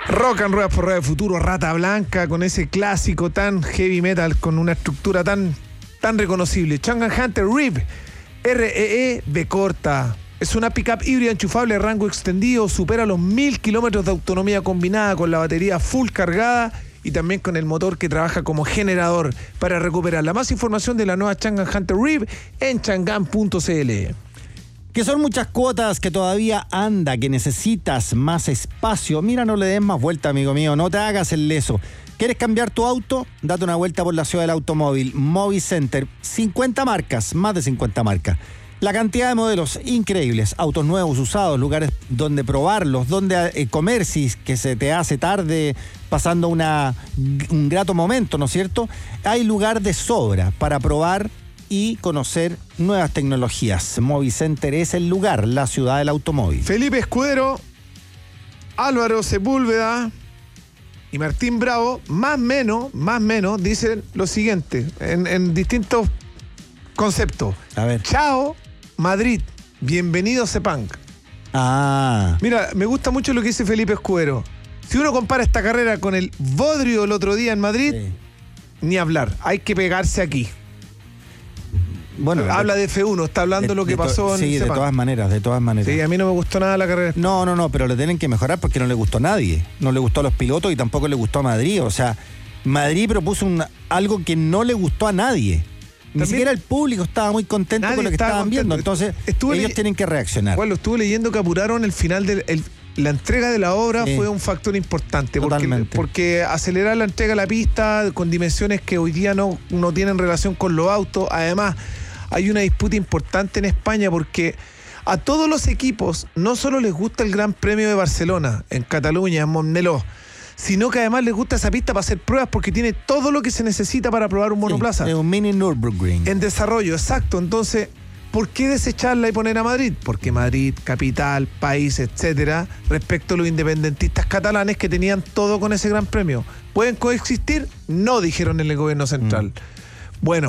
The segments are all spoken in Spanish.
Rock and Ruedas por Radio Futuro, Rata Blanca, con ese clásico tan heavy metal, con una estructura tan reconocible. Chang'an Hunter Reeve, REE B corta. Es una pickup híbrida enchufable de rango extendido, supera los 1000 kilómetros de autonomía combinada con la batería full cargada y también con el motor que trabaja como generador para recuperarla. Más información de la nueva Chang'an Hunter Reeve en chang'an.cl. Que son muchas cuotas, que todavía anda, que necesitas más espacio. Mira, no le des más vuelta, amigo mío, no te hagas el leso. ¿Quieres cambiar tu auto? Date una vuelta por la ciudad del automóvil. Movicenter, 50 marcas, más de 50 marcas. La cantidad de modelos increíbles, autos nuevos, usados, lugares donde probarlos, donde comer si que se te hace tarde, pasando un grato momento, ¿no es cierto? Hay lugar de sobra para probar y conocer nuevas tecnologías. Movicenter es el lugar, la ciudad del automóvil. Felipe Escudero, Álvaro Sepúlveda y Martín Bravo, más menos, dicen lo siguiente, en distintos conceptos. A ver. Chao, Madrid, bienvenido a Sepang. Ah. Mira, me gusta mucho lo que dice Felipe Escudero. Si uno compara esta carrera con el bodrio el otro día en Madrid, Sí. ni hablar, hay que pegarse aquí. Bueno, habla de F1, está hablando de lo que pasó en Sí, Sepang. de todas maneras. Sí, a mí no me gustó nada la carrera. No, pero le tienen que mejorar porque no le gustó a nadie. No le gustó a los pilotos y tampoco le gustó a Madrid. O sea, Madrid propuso algo que no le gustó a nadie. Ni También, siquiera el público estaba muy contento con lo que estaban viendo. Entonces, ellos tienen que reaccionar. Bueno, estuve leyendo que apuraron el final la entrega de la obra. Sí. Fue un factor importante. Porque acelerar la entrega a la pista con dimensiones que hoy día no tienen relación con los autos. Además, hay una disputa importante en España porque a todos los equipos no solo les gusta el Gran Premio de Barcelona, en Cataluña, en Montmeló, sino que además les gusta esa pista para hacer pruebas porque tiene todo lo que se necesita para probar un monoplaza. Es un mini Nürburgring. En desarrollo, exacto. Entonces, ¿por qué desecharla y poner a Madrid? Porque Madrid, capital, país, etcétera, respecto a los independentistas catalanes que tenían todo con ese Gran Premio. ¿Pueden coexistir? No, dijeron en el gobierno central. Bueno,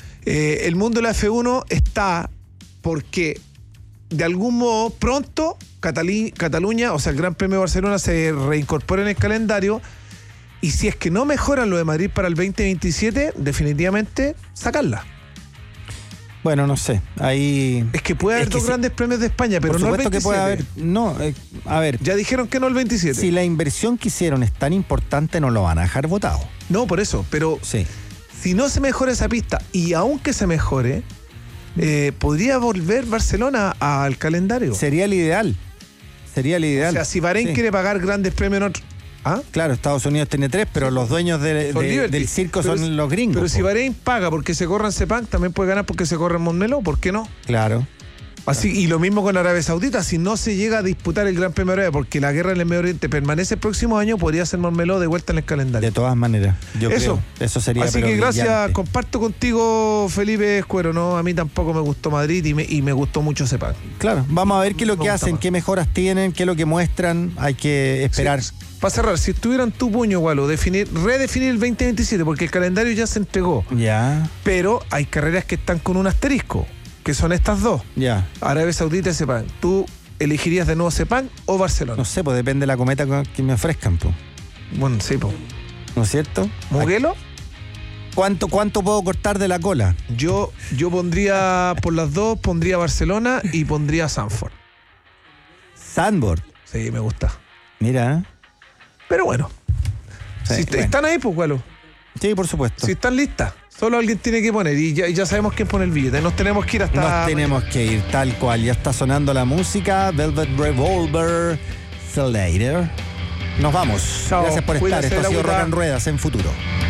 el mundo de la F1 está porque de algún modo pronto Cataluña, o sea, el Gran Premio de Barcelona se reincorpora en el calendario y si es que no mejoran lo de Madrid para el 2027, definitivamente sacarla. Bueno, no sé, ahí... Es que puede haber dos grandes premios de España, pero no el 27. Que puede haber, no, a ver... Ya dijeron que no el 27. Si la inversión que hicieron es tan importante, no lo van a dejar votado. No, por eso, pero sí. Si no se mejora esa pista, y aunque se mejore, podría volver Barcelona al calendario. Sería el ideal. O sea, si Bahrein quiere pagar grandes premios en otro... ¿Ah? Claro, Estados Unidos tiene 3, pero los dueños del circo son los gringos. Pero si Bahrein paga porque se corre en Sepang, también puede ganar porque se corre en Montmeló, ¿por qué no? Claro. Así, y lo mismo con Arabia Saudita, si no se llega a disputar el Gran Premio de Arabia porque la guerra en el Medio Oriente permanece el próximo año, podría ser Montmeló de vuelta en el calendario. De todas maneras, yo creo. Eso sería. Así que gracias, brillante. Comparto contigo, Felipe Escuero, ¿no? A mí tampoco me gustó Madrid y me gustó mucho Sepang. Claro, vamos a ver qué es lo que hacen, qué mejoras tienen, qué es lo que muestran, hay que esperar. Sí. Para cerrar, si estuviera en tu puño, Gualo, redefinir el 2027, porque el calendario ya se entregó. Ya. Pero hay carreras que están con un asterisco, que son estas dos. Ya. Arabia Saudita y Sepang. ¿Tú elegirías de nuevo Sepang o Barcelona? No sé, pues depende de la cometa que me ofrezcan, pues. Bueno, sí, pues. ¿No es cierto? ¿Muguelo? ¿Cuánto puedo cortar de la cola? Yo pondría, por las dos, pondría Barcelona y pondría Zandvoort. ¿Zandvoort? Sí, me gusta. Mira. Pero bueno. Sí, si están ahí, pues, Gualo. Sí, por supuesto. Si están listas. Solo alguien tiene que poner y ya sabemos quién pone el billete. Nos tenemos que ir Nos tenemos que ir, tal cual. Ya está sonando la música. Velvet Revolver, See You Later. Nos vamos. Chao. Gracias por estar. Esto ha sido Rock and Ruedas en Futuro.